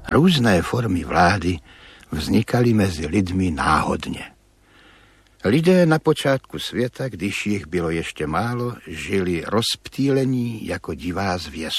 Různé formy vlády vznikaly mezi lidmi náhodně. Lidé na počátku světa, když jich bylo ještě málo, žili rozptýlení jako divá zvěř.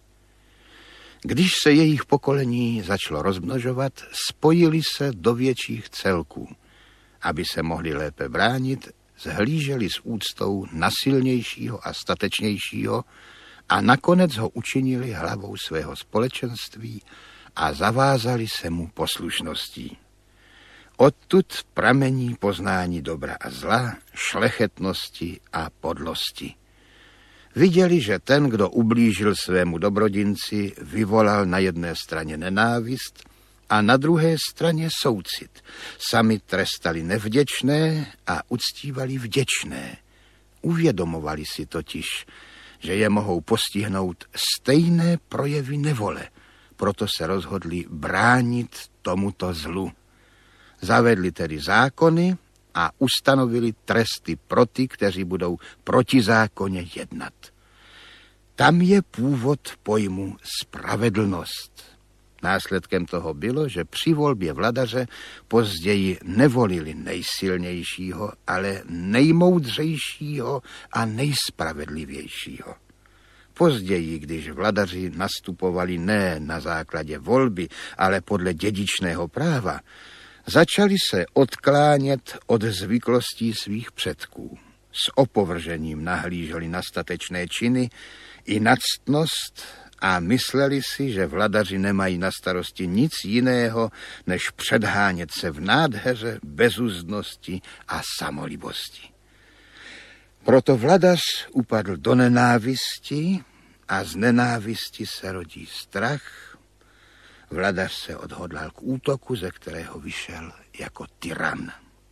Když se jejich pokolení začalo rozmnožovat, spojili se do větších celků. Aby se mohli lépe bránit, zhlíželi s úctou na silnějšího a statečnějšího a nakonec ho učinili hlavou svého společenství a zavázali se mu poslušností. Odtud pramení poznání dobra a zla, šlechetnosti a podlosti. Viděli, že ten, kdo ublížil svému dobrodinci, vyvolal na jedné straně nenávist a na druhé straně soucit. Sami trestali nevděčné a uctívali vděčné. Uvědomovali si totiž, že je mohou postihnout stejné projevy nevole, proto se rozhodli bránit tomuto zlu. Zavedli tedy zákony a ustanovili tresty pro ty, kteří budou protizákonně jednat. Tam je původ pojmu spravedlnost. Následkem toho bylo, že při volbě vladaře později nevolili nejsilnějšího, ale nejmoudřejšího a nejspravedlivějšího. Později, když vladaři nastupovali ne na základě volby, ale podle dědičného práva, začali se odklánět od zvyklostí svých předků. S opovržením nahlíželi na statečné činy i na ctnost a mysleli si, že vladaři nemají na starosti nic jiného, než předhánět se v nádheře, bezuzdnosti a samolibosti. Proto vladař upadl do nenávisti a z nenávisti se rodí strach. Vladař se odhodlal k útoku, ze kterého vyšel jako tyran.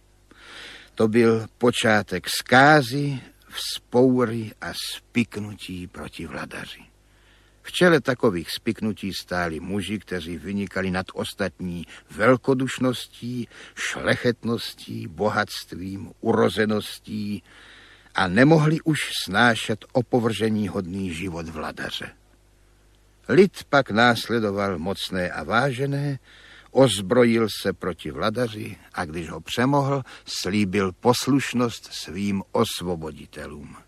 To byl počátek zkázy, vzpoury a spiknutí proti vladaři. V čele takových spiknutí stáli muži, kteří vynikali nad ostatní velkodušností, šlechetností, bohatstvím, urozeností a nemohli už snášet opovržení hodný život vladaře. Lid pak následoval mocné a vážené, ozbrojil se proti vladaři a když ho přemohl, slíbil poslušnost svým osvoboditelům.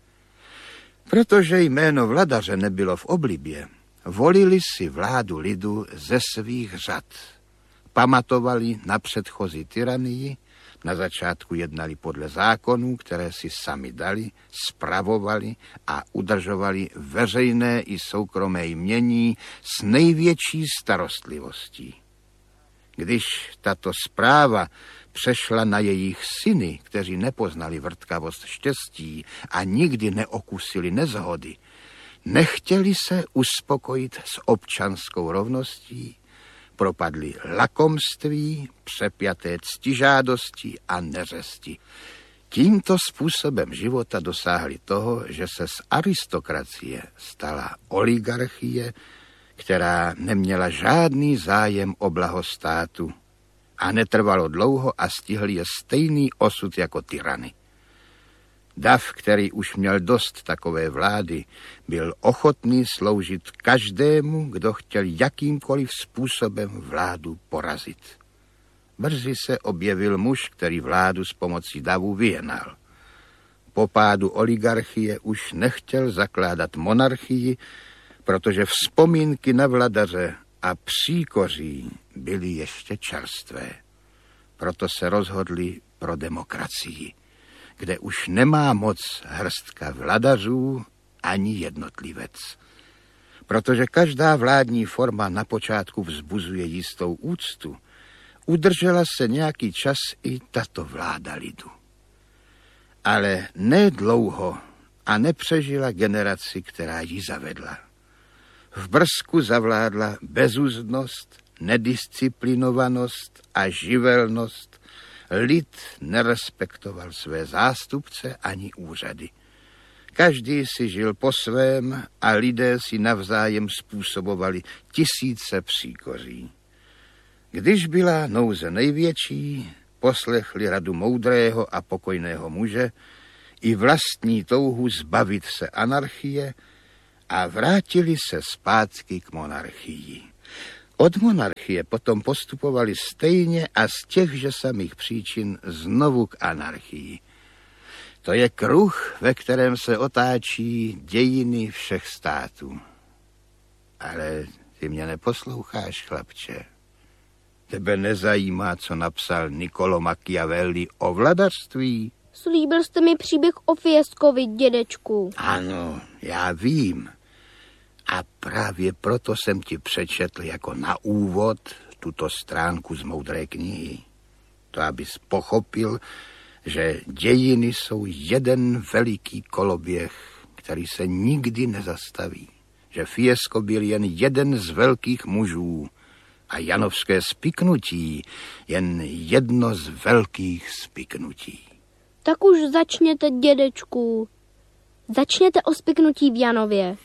Protože jméno vladaře nebylo v oblibě, volili si vládu lidu ze svých řad. Pamatovali na předchozí tyranii, na začátku jednali podle zákonů, které si sami dali, spravovali a udržovali veřejné i soukromé jmění s největší starostlivostí. Když tato správa přešla na jejich syny, kteří nepoznali vrtkavost štěstí a nikdy neokusili nezhody, nechtěli se uspokojit s občanskou rovností, propadli lakomství, přepjaté ctižádosti a neřesti. Tímto způsobem života dosáhli toho, že se z aristokracie stala oligarchie, která neměla žádný zájem o blaho státu a netrvalo dlouho a stihl je stejný osud jako tyrany. Dav, který už měl dost takové vlády, byl ochotný sloužit každému, kdo chtěl jakýmkoliv způsobem vládu porazit. Brzy se objevil muž, který vládu s pomocí davu vyjednal. Po pádu oligarchie už nechtěl zakládat monarchii, protože vzpomínky na vladaře a příkoří byly ještě čerstvé. Proto se rozhodli pro demokracii, kde už nemá moc hrstka vladařů ani jednotlivec. Protože každá vládní forma na počátku vzbuzuje jistou úctu, udržela se nějaký čas i tato vláda lidu. Ale ne dlouho a nepřežila generaci, která ji zavedla. V Brzku zavládla bezuzdnost, nedisciplinovanost a živelnost. Lid nerespektoval své zástupce ani úřady. Každý si žil po svém a lidé si navzájem způsobovali tisíce příkoří. Když byla nouze největší, poslechli radu moudrého a pokojného muže i vlastní touhu zbavit se anarchie a vrátili se zpátky k monarchii. Od monarchie potom postupovali stejně a z těchže samých příčin znovu k anarchii. To je kruh, ve kterém se otáčí dějiny všech států. Ale ty mě neposloucháš, chlapče. Tebe nezajímá, co napsal Niccolo Machiavelli o vladařství? Slíbil jste mi příběh o Fiescovi, dědečku. Ano, já vím. A právě proto jsem ti přečetl jako na úvod tuto stránku z moudré knihy. To, abys pochopil, že dějiny jsou jeden veliký koloběh, který se nikdy nezastaví. Že Fiesco byl jen jeden z velkých mužů a janovské spiknutí jen jedno z velkých spiknutí. Tak už začněte, dědečku. Začněte o spiknutí v Janově.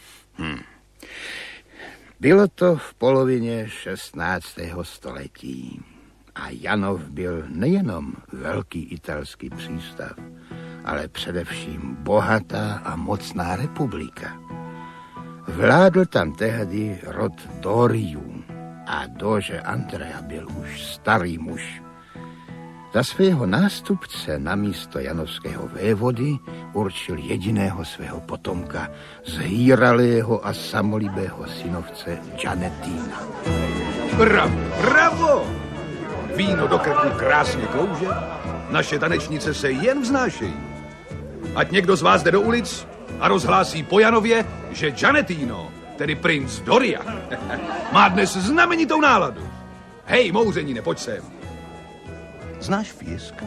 Bylo to v polovině 16. století. A Janov byl nejenom velký italský přístav, ale především bohatá a mocná republika. Vládl tam tehdy rod Doriů a dože Andrea byl už starý muž. Za svého nástupce na místo janovského vévody určil jediného svého potomka, zhýralého a samolibého synovce Gianettina. Bravo, bravo! Víno do krku krásně klouže, naše tanečnice se jen vznášejí. Ať někdo z vás jde do ulic a rozhlásí po Janově, že Gianettino, tedy princ Doria, má dnes znamenitou náladu. Hej, mouřenine, pojď sem. Znáš Fiesca?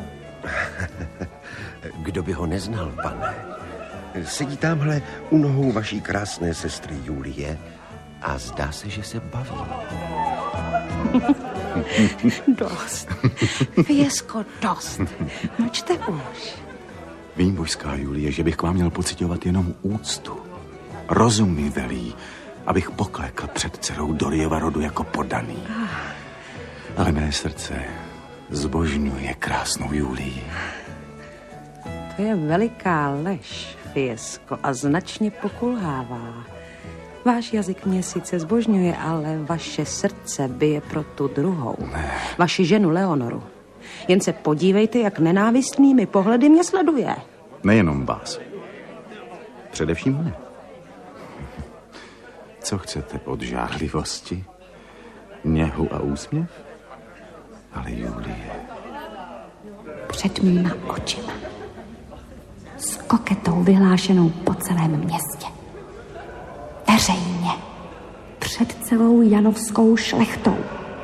Kdo by ho neznal, pane? Sedí tamhle u nohou vaší krásné sestry Julie A zdá se, že se baví. Dost. Fiesco, dost. Mlčte už. Vím, božská Julie, že bych k vám měl pociťovat jenom úctu. Rozum mi velí, abych poklekl před dcerou Doriova rodu jako poddaný. Ale mé srdce zbožňuje krásnou Julii. To je veliká lež, Fiesco, a značně pokulhává. Váš jazyk mě sice zbožňuje, ale vaše srdce bije pro tu druhou. Ne. Vaši ženu Leonoru. Jen se podívejte, jak nenávistnými pohledy mě sleduje. Nejenom vás. Především mne. Co chcete od žárlivosti? Něhu a úsměv? Ale Julie... Před mýma očima. S koketou vyhlášenou po celém městě. Veřejně. Před celou janovskou šlechtou.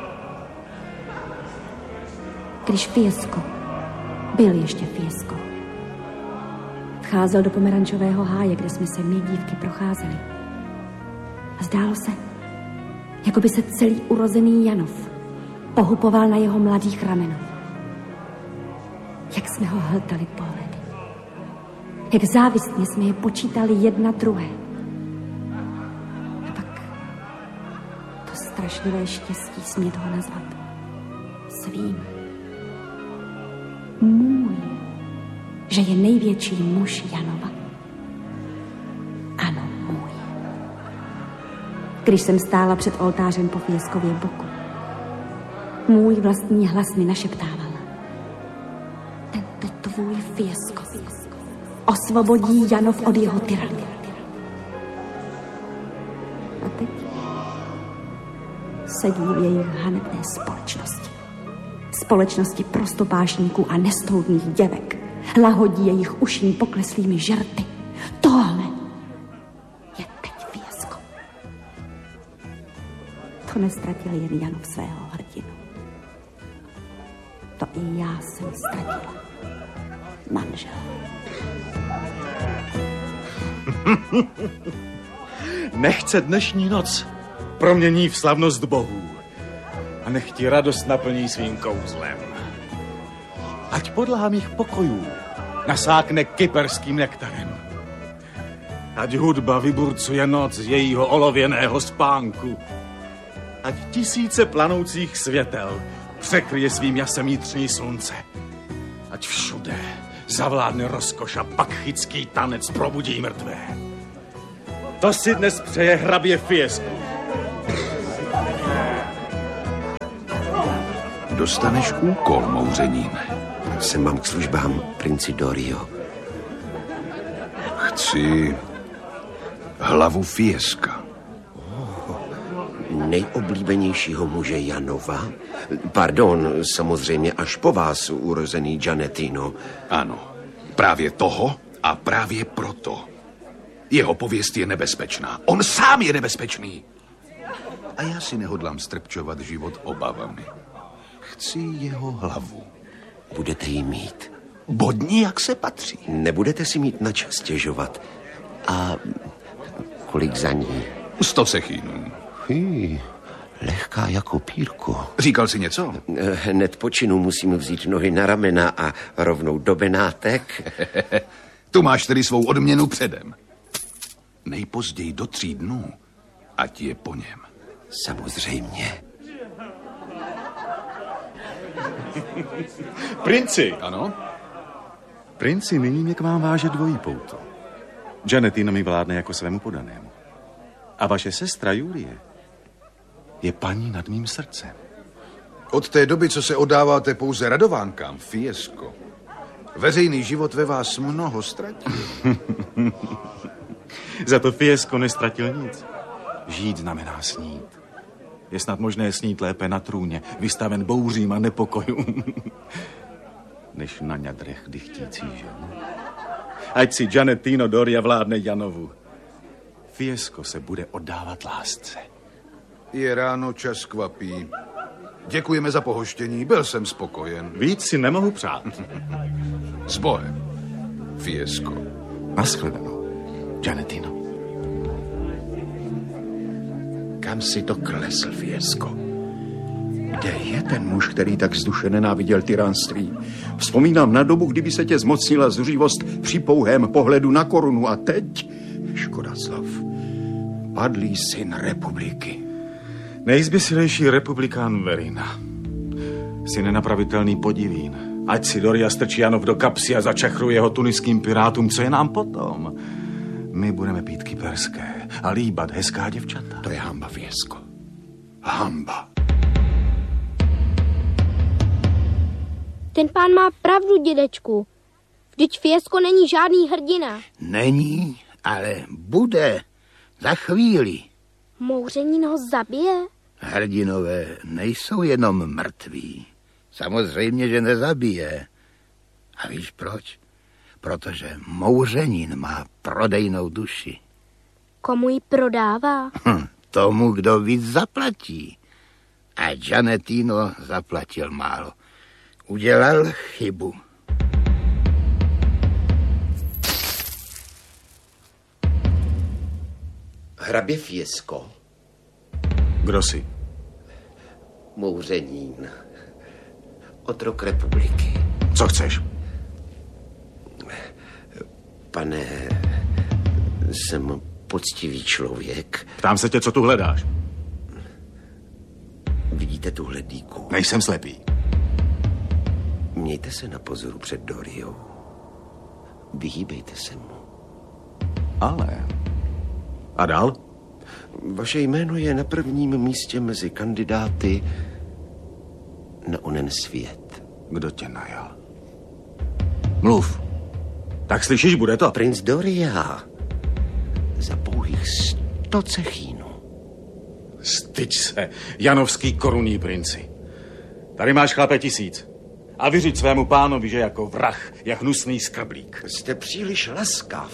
Když Fiesco byl ještě Fiesco, vcházel do pomerančového háje, kde jsme se my dívky procházeli. A zdálo se, jako by se celý urozený Janov pohupoval na jeho mladých ramenou. Jak jsme ho hltali pohledy. Jak závistně jsme je počítali jedna druhé. A pak to strašlivé štěstí smět ho nazvat svým. Můj. Že je největší muž Janova. Ano, můj. Když jsem stála před oltářem po Fiescově boku, můj vlastní hlas mi našeptával. Tento tvůj Fiesco osvobodí Janov od jeho tyrany. A teď sedí v jejich hanebné společnosti. Společnosti prostopášníků a nestoudných děvek. Lahodí jejich uším pokleslými žerty. Tohle je teď Fiesco. To nestratil jen Janov svého hrdinu. To i já jsem ztratila. Manžel. Nechce dnešní noc promění v slavnost bohů a nech ti radost naplní svým kouzlem. Ať podlaha mých pokojů nasákne kyperským nektarem. Ať hudba vyburcuje noc z jejího olověného spánku. Ať tisíce planoucích světel překryje svým jasem jitřní slunce. Ať všude zavládne rozkoš a bakchický tanec probudí mrtvé. To si dnes přeje hrabě Fiesco. dostaneš úkol, Mouřenín. Se mám k službám, princi Dorio. Chci hlavu Fieska. Nejoblíbenějšího muže Janova? Pardon, samozřejmě až po vás, urozený Gianettino. Ano, právě toho a právě proto. Jeho pověst je nebezpečná. On sám je nebezpečný. A já si nehodlám strpčovat život obavami. Chci jeho hlavu. Budete ji mít. Bodni, jak se patří. Nebudete si mít na čas stěžovat. A kolik za ní? 100 sechínů. Lehká jako pírko. Říkal jsi něco? Hned po činu musím vzít nohy na ramena a rovnou do benátek. Tu máš tedy svou odměnu předem. Nejpozději do 3 dnů, ať je po něm. Samozřejmě. Princi! Ano? Princi, nyní mě k vám váže dvojí pouto. Gianettino mi vládne jako svému podanému. A vaše sestra Julie je paní nad mým srdcem. Od té doby, co se oddáváte pouze radovánkám, Fiesco, veřejný život ve vás mnoho ztratil. Za to Fiesco nestratil nic. Žít znamená snít. Je snad možné snít lépe na trůně, vystaven bouřím a nepokojům, než na ňadrech dychtící žen. Ať si Gianettino Doria vládne Janovu. Fiesco se bude oddávat lásce. Je ráno, čas kvapí. Děkujeme za pohoštění, byl jsem spokojen. Víc si nemohu přát. S Bohem, Fiesco. Naschledanou, Gianettino. Kam si to klesl, Fiesco? Kde je ten muž, který tak vzduše nenáviděl tyránství? Vzpomínám na dobu, kdyby se tě zmocnila zuřivost při pouhém pohledu na korunu a teď, škoda slov, padlý syn republiky. Nejzběsilejší republikán Verina. Si nenapravitelný podivín. Ať si Doria strčí Janov do kapsy a začachruje jeho tuniským pirátům, co je nám potom? My budeme pít kyperské a líbat hezká děvčata. To je hamba, Fiesco. Hamba. Ten pán má pravdu, dědečku. Vždyť Fiesco není žádný hrdina. Není, ale bude. Za chvíli. Mouřenín ho zabije? Hrdinové nejsou jenom mrtví. Samozřejmě, že nezabije. A víš proč? Protože Mouřenín má prodejnou duši. Komu ji prodává? Tomu, kdo víc zaplatí. A Gianettino zaplatil málo. Udělal chybu. Hrabě Fiesco. Kdo jsi? Mouřenín. Otrok republiky. Co chceš? Pane, jsem poctivý člověk. Ptám se tě, co tu hledáš. Vidíte tuhle dýku? Nejsem slepý. Mějte se na pozoru před Doriou. Vyhýbejte se mu. Ale... A dál? Vaše jméno je na prvním místě mezi kandidáty na onen svět. Kdo tě najal? Mluv. Tak slyšíš, bude to? Princ Doria. Za pouhých 100 cechínů. Styď se, janovský korunní princi. Tady máš, chlape, 1000. A vyřiď svému pánovi, že jako vrah je hnusný skrblík. Jste příliš laskav.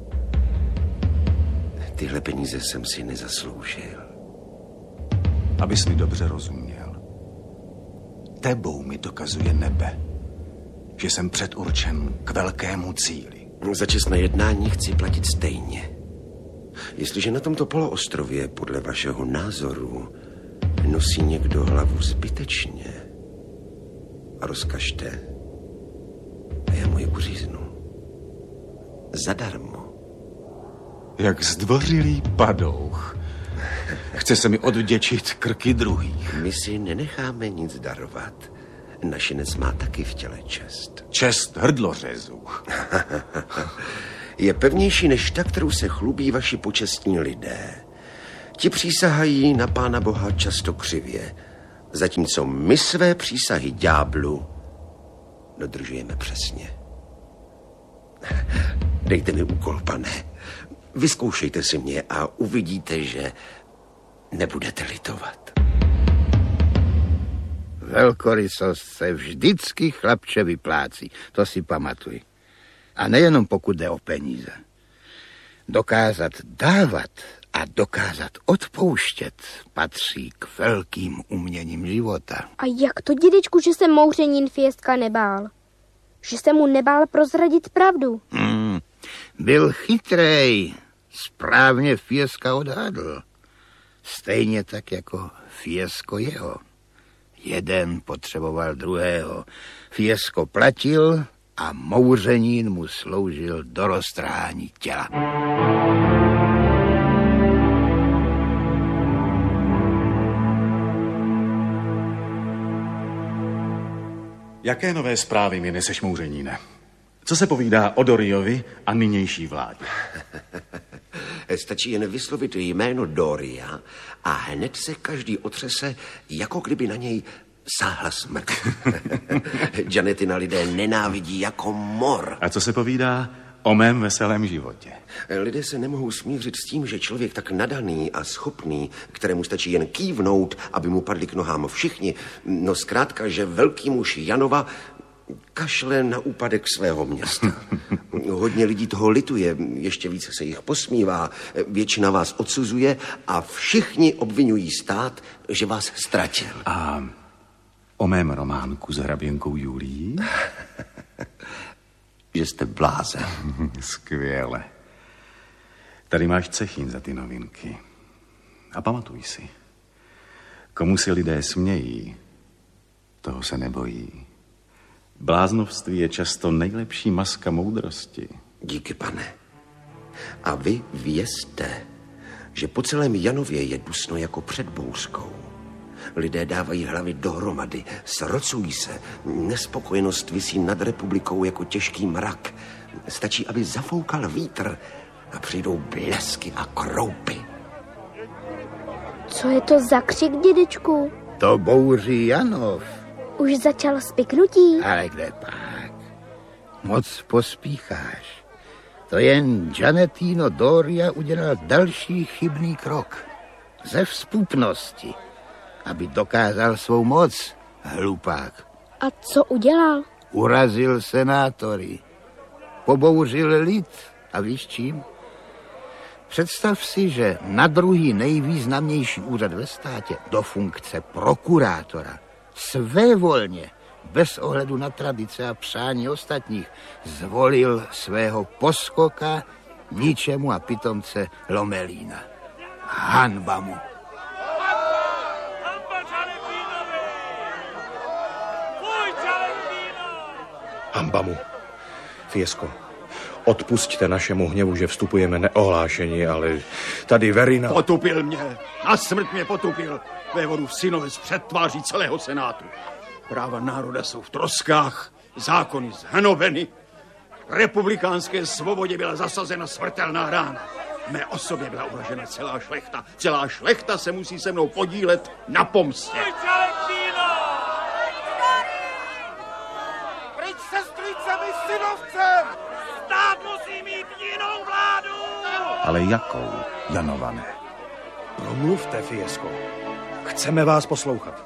Tyhle peníze jsem si nezasloužil. Abys mi dobře rozuměl. Tebou mi dokazuje nebe, že jsem předurčen k velkému cíli. Za čestné jednání chci platit stejně. Jestliže na tomto poloostrově, podle vašeho názoru, nosí někdo hlavu zbytečně, rozkažte a já mu ji uříznu. Zadarmo. Jak zdvořilý padouch. Chce se mi odvděčit krky druhých. My si nenecháme nic darovat. Našinec má taky v těle čest. Čest hrdlořezů. Je pevnější než ta, kterou se chlubí vaši počestní lidé. Ti přísahají na Pána Boha často křivě Zatímco my své přísahy ďáblu dodržujeme přesně. Dejte mi úkol, pane. Vyzkoušejte si mě a uvidíte, že nebudete litovat. Velkorysost se vždycky, chlapče, vyplácí. To si pamatuj. A nejenom pokud jde o peníze. Dokázat dávat a dokázat odpouštět patří k velkým uměním života. A jak to, dědečku, že se mouřenin Fiesca nebál? Že se mu nebál prozradit pravdu? Byl chytrej. Správně Fiesca odhadl. Stejně tak jako Fiesco jeho. Jeden potřeboval druhého. Fiesco platil a mouřenin mu sloužil do roztrhání těla. Jaké nové zprávy mi neseš, mouřeníne? Co se povídá o Doriovi a nynější vládě? Stačí jen vyslovit jméno Doria a hned se každý otřese, jako kdyby na něj sáhla smrt. Janetina lidé nenávidí jako mor. A co se povídá o mém veselém životě? Lidé se nemohou smířit s tím, že člověk tak nadaný a schopný, kterému stačí jen kývnout, aby mu padli k nohám všichni, no zkrátka, že velký muž Janova kašle na úpadek svého města. Hodně lidí toho lituje, ještě více se jich posmívá, většina vás odsuzuje a všichni obvinují stát, že vás ztratil. A o mém románku s hraběnkou Julií? Že jste blázen. Skvěle. Tady máš cechín za ty novinky. A pamatuj si, komu si lidé smějí, toho se nebojí. Bláznovství je často nejlepší maska moudrosti. Díky, pane. A vy vězte, že po celém Janově je dusno jako před bouřkou. Lidé dávají hlavy dohromady, srocují se. Nespokojenost visí nad republikou jako těžký mrak. Stačí, aby zafoukal vítr a přijdou blesky a kroupy. Co je to za křik, dědečku? To bouří Janov. Už začal spiknutí? Ale kde pak? Moc pospícháš. To jen Gianettino Doria udělal další chybný krok. Ze vzpupnosti, aby dokázal svou moc, hlupák. A co udělal? Urazil senátory. Pobouřil lid. A víš čím? Představ si, že na druhý nejvýznamnější úřad ve státě do funkce prokurátora svévolně, bez ohledu na tradice a přání ostatních, zvolil svého poskoka, ničemu a pitomce Lomelína. Hanba mu. Hanba mu. Fiesco, odpusťte našemu hněvu, že vstupujeme neohlášení, ale tady Verina... Potupil mě, na smrt mě potupil. Vévodův synovec před tváří celého senátu. Práva národa jsou v troskách, zákony zhanoveny. Republikánské svobodě byla zasazena smrtelná rána. Mé osobě byla uražena celá šlechta. Celá šlechta se musí se mnou podílet na pomstě. Pryč se strýcemi synovcem! Stát musí mít jinou vládu! Ale jakou, Janované? Promluvte, Fiesco. Chceme vás poslouchat.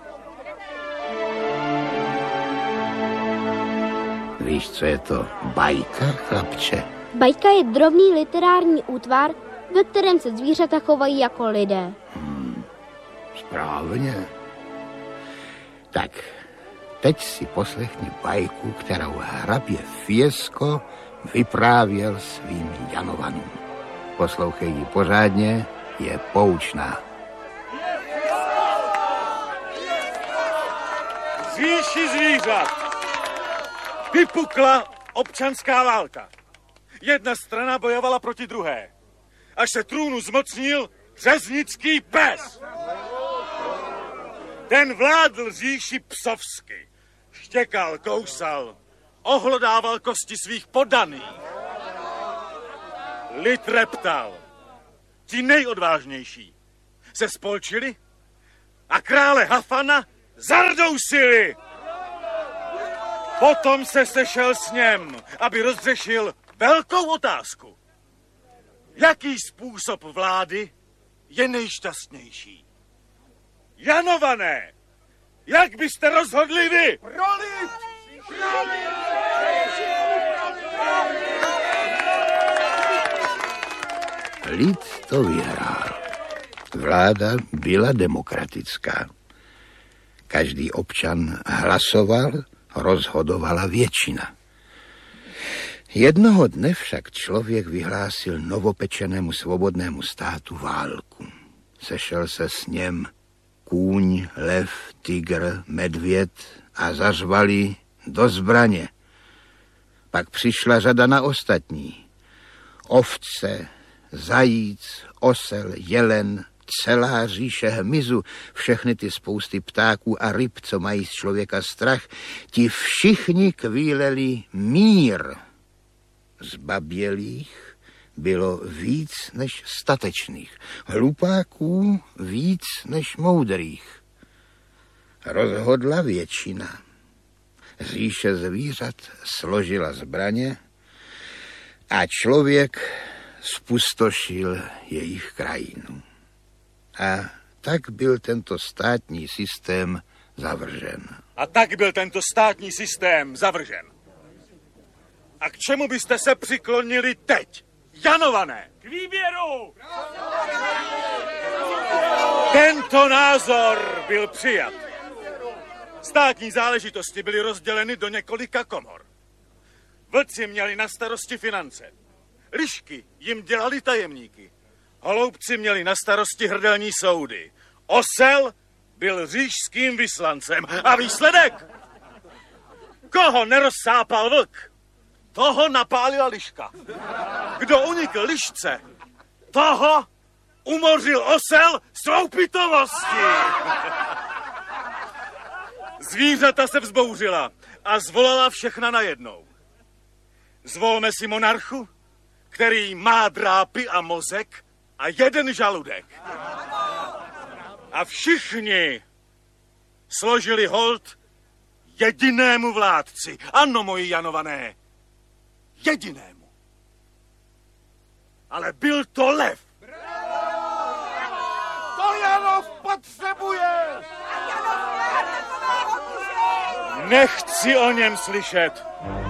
Víš, co je to bajka, chlapče? Bajka je drobný literární útvar, ve kterém se zvířata chovají jako lidé. Správně. Tak, teď si poslechni bajku, kterou hrabě Fiesco vyprávěl svým Janovanům. Poslouchej ji pořádně, je poučná. Zvýši zvířat! Vypukla občanská válka. Jedna strana bojovala proti druhé. Až se trůnu zmocnil řeznický pes. Ten vládl říši psovsky. Štěkal, kousal, ohlodával kosti svých poddaných. Lid reptal. Ti nejodvážnější se spolčili a krále Hafana Zardousili! Potom se sešel s ním, aby rozřešil velkou otázku. Jaký způsob vlády je nejšťastnější? Janované, jak byste rozhodli vy? Pro lid! Lid to vyhrál. Vláda byla demokratická. Každý občan hlasoval, rozhodovala většina. Jednoho dne však člověk vyhlásil novopečenému svobodnému státu válku. Sešel se s ním kůň, lev, tygr, medvěd a zařvali do zbraně. Pak přišla řada na ostatní. Ovce, zajíc, osel, jelen, celá říše hmyzu, všechny ty spousty ptáků a ryb, co mají z člověka strach, ti všichni kvíleli mír. Zbabělých bylo víc než statečných, hlupáků víc než moudrých. Rozhodla většina. Říše zvířat složila zbraně a člověk spustošil jejich krajinu. A tak byl tento státní systém zavržen. A k čemu byste se přiklonili teď, Janované? K výběru! Tento názor byl přijat. Státní záležitosti byly rozděleny do několika komor. Vlci měli na starosti finance. Lišky jim dělali tajemníky. Holoubci měli na starosti hrdelní soudy. Osel byl říšským vyslancem. A výsledek? Koho nerozsápal vlk, toho napálila liška. Kdo unikl lišce, toho umořil osel svou pitomostí. Zvířata se vzbouřila a zvolala všechna najednou. Zvolme si monarchu, který má drápy a mozek a jeden žaludek. A všichni složili hold jedinému vládci. Ano, moji Janované, jedinému. Ale byl to lev. To Janov potřebuje! Nechci o něm slyšet.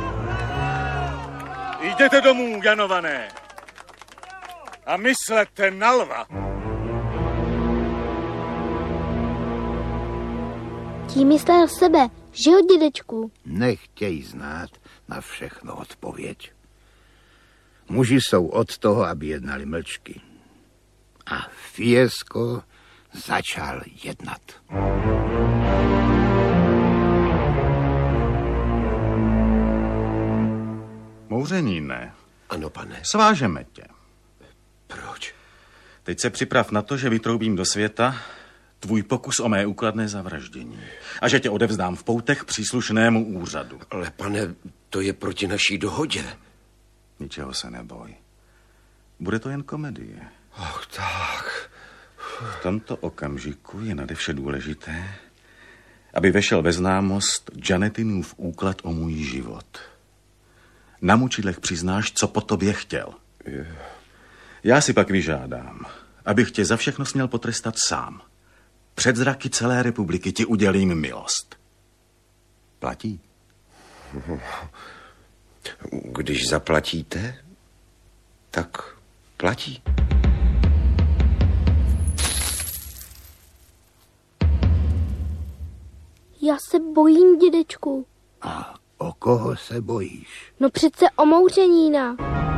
Jděte domů, Janované. A myslete na lva. Tím myslel sebe, že jo, dědečku? Nechtějí znát na všechno odpověď. Muži jsou od toho, aby jednali mlčky. A Fiesco začal jednat. Mouřeníne. Ano, pane. Svážeme tě. Proč? Teď se připrav na to, že vytroubím do světa tvůj pokus o mé úkladné zavraždění a že tě odevzdám v poutech příslušnému úřadu. Ale pane, to je proti naší dohodě. Ničeho se neboj. Bude to jen komedie. Ach, tak. V tomto okamžiku je nadevše důležité, aby vešel ve známost Janetinův úklad o můj život. Na mučidlech přiznáš, co po tobě chtěl. Já si pak vyžádám, abych tě za všechno směl potrestat sám. Před zraky celé republiky ti udělím milost. Platí? Když zaplatíte, tak platí. Já se bojím, dědečku. A o koho se bojíš? No přece o Mouřenína.